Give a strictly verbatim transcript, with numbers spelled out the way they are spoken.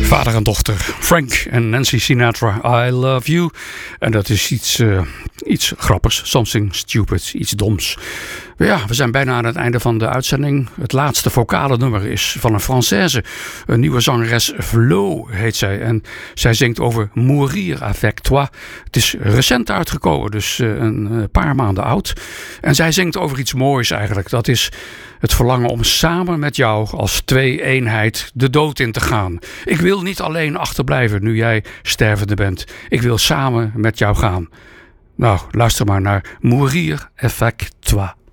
Vader en dochter, Frank en Nancy Sinatra, I Love You. En dat is iets, uh, iets grappigs, something stupid, iets doms. Maar ja, we zijn bijna aan het einde van de uitzending. Het laatste vocale nummer is van een Française. Een nieuwe zangeres, Flo heet zij. En zij zingt over mourir avec toi. Het is recent uitgekomen, dus uh, een paar maanden oud. En zij zingt over iets moois eigenlijk. Dat is het verlangen om samen met jou als twee-eenheid de dood in te gaan. Ik wil niet alleen achterblijven nu jij stervende bent. Ik wil samen met jou gaan. Nou, luister maar naar Mourir avec toi.